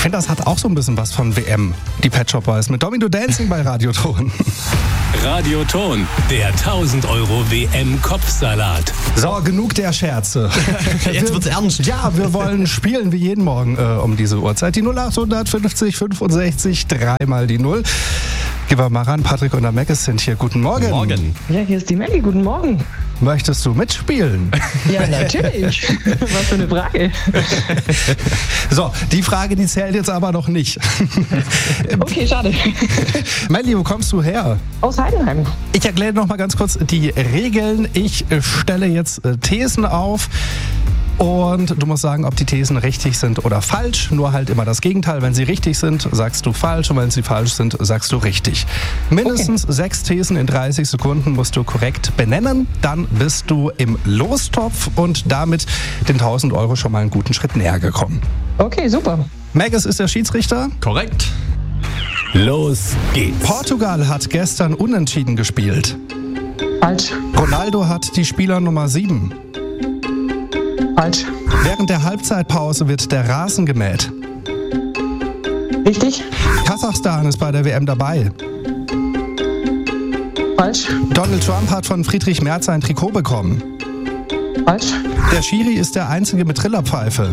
finde, das hat auch so ein bisschen was von WM, die Pet Shop Boys mit Domino Dancing bei Radioton. Radioton, der 1000 € WM-Kopfsalat. So, genug der Scherze. Jetzt wird's ernst. Ja, wir wollen spielen wie jeden Morgen um diese Uhrzeit. Die 0850 65 3 mal die 0. Gehen wir mal ran. Patrick und der Meckes sind hier. Guten Morgen. Guten Morgen. Ja, hier ist die Melli. Guten Morgen. Möchtest du mitspielen? Ja, natürlich. Was für eine Frage. So, die Frage, die zählt jetzt aber noch nicht. Okay, schade. Melli, wo kommst du her? Aus Heidenheim. Ich erkläre noch mal ganz kurz die Regeln. Ich stelle jetzt Thesen auf. Und du musst sagen, ob die Thesen richtig sind oder falsch. Nur halt immer das Gegenteil. Wenn sie richtig sind, sagst du falsch. Und wenn sie falsch sind, sagst du richtig. Mindestens 6 Thesen in 30 Sekunden musst du korrekt benennen. Dann bist du im Lostopf und damit den 1000 € schon mal einen guten Schritt näher gekommen. Okay, super. Megas ist der Schiedsrichter. Korrekt. Los geht's. Portugal hat gestern unentschieden gespielt. Falsch. Ronaldo hat die Spielernummer 7. Falsch. Während der Halbzeitpause wird der Rasen gemäht. Richtig. Kasachstan ist bei der WM dabei. Falsch. Donald Trump hat von Friedrich Merz ein Trikot bekommen. Falsch. Der Schiri ist der Einzige mit Trillerpfeife.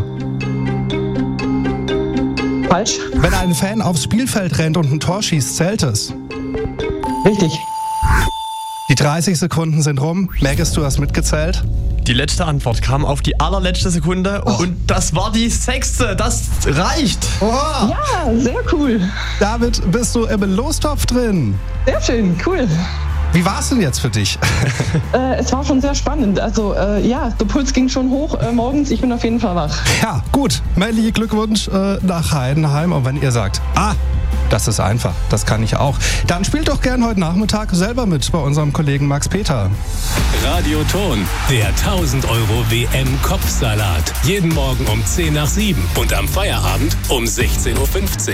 Falsch. Wenn ein Fan aufs Spielfeld rennt und ein Tor schießt, zählt es. Richtig. Die 30 Sekunden sind rum. Megas, du hast mitgezählt. Die letzte Antwort kam auf die allerletzte Sekunde und das war die 6. Das reicht. Oha. Ja, sehr cool. David, bist du im Lostopf drin? Sehr schön, cool. Wie war es denn jetzt für dich? Es war schon sehr spannend. Also ja, der Puls ging schon hoch morgens. Ich bin auf jeden Fall wach. Ja, gut. Melli, Glückwunsch nach Heidenheim. Und wenn ihr sagt, das ist einfach, das kann ich auch, dann spielt doch gern heute Nachmittag selber mit bei unserem Kollegen Max Peter. Radioton, der 1000 € WM-Kopfsalat. Jeden Morgen um 10 nach 7 und am Feierabend um 16:15 Uhr.